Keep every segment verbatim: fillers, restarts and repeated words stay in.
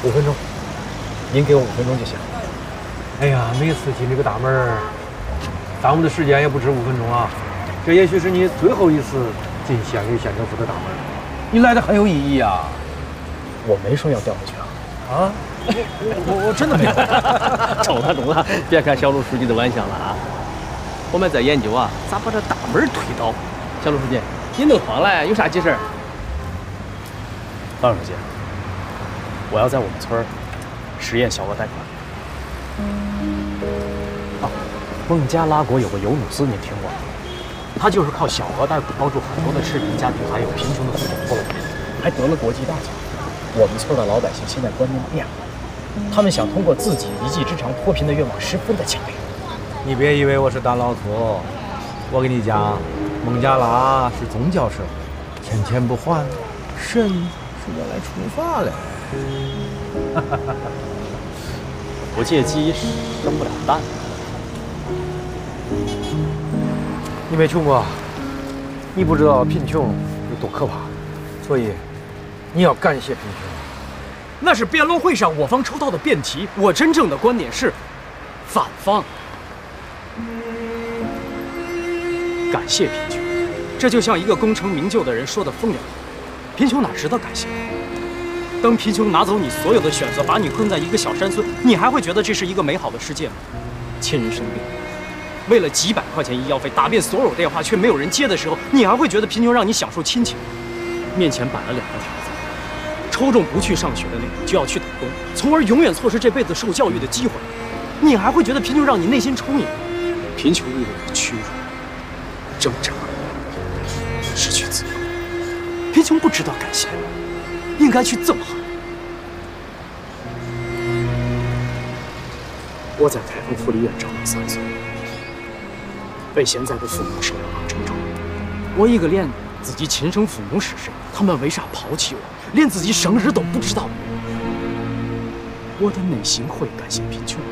五分钟，您给我五分钟就行。 哎呀，每次进这个大门，耽误的时间也不止五分钟啊。这也许是你最后一次进县委县政府的大门，你来的很有意义啊。 我没说要调回去啊。 啊？我我真的没有。 中了中了，别开小卢书记的玩笑了啊！我们在研究啊，咋把这大门推倒。小卢书记，你弄慌了，有啥急事？ 方书记，我要在我们村实验小额贷款。啊，孟加拉国有个尤努斯，您听过吗？他就是靠小额贷款帮助很多的赤贫家庭还有贫穷的父母后来，还得了国际大奖。我们村的老百姓现在观念变了，他们想通过自己一技之长脱贫的愿望十分的强烈。 你别以为我是大老粗，我跟你讲，孟加拉是宗教社会，欠钱不还，神是要来处罚的。 不借鸡生不了蛋。 你没穷过，你不知道贫穷有多可怕，所以你要感谢贫穷。 那是辩论会上我方抽到的辩题，我真正的观点是反方。感谢贫穷，这就像一个功成名就的人说的风凉话。贫穷哪值得感谢？当贫穷拿走你所有的选择，把你困在一个小山村，你还会觉得这是一个美好的世界吗？亲人生病，为了几百块钱医药费打遍所有电话却没有人接的时候，你还会觉得贫穷让你享受亲情？面前摆了两个条子，抽中不去上学的那个就要去打工，从而永远错失这辈子受教育的机会，你还会觉得贫穷让你内心充盈？贫穷意味着屈辱、挣扎、失去自由。贫穷不值得感谢，应该去憎恨。我在台风福利院长到三岁，被现在的父母收养到郑州。我一个连自己亲生父母是谁，他们为啥抛弃我，连自己生日都不知道的人，我的内心会感谢贫穷。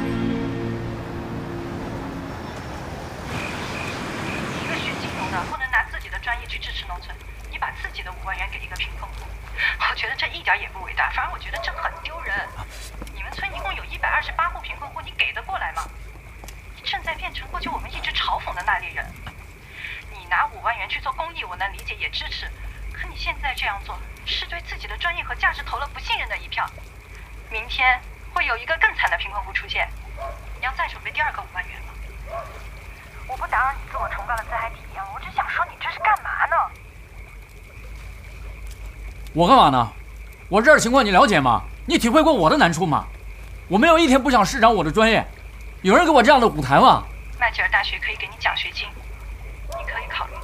一个学金融的不能拿自己的专业去支持农村，你把自己的五万元给一个贫困户，我觉得这一点也不伟大，反而我觉得这很丢人。你们村一共有一百二十八户贫困户，你给得过来吗？你正在变成过去我们一直嘲讽的那类人。你拿五万元去做公益，我能理解也支持，可你现在这样做，是对自己的专业和价值投了不信任的一票。明天会有一个更惨的贫困户出现，你要再准备第二个五万元吗？我不打扰你自我崇高的自嗨体验，我只想说你这是干嘛呢？ 我干嘛呢？我这儿情况你了解吗？你体会过我的难处吗？我没有一天不想施展我的专业，有人给我这样的舞台吗？ 麦吉尔大学可以给你奖学金，你可以考虑。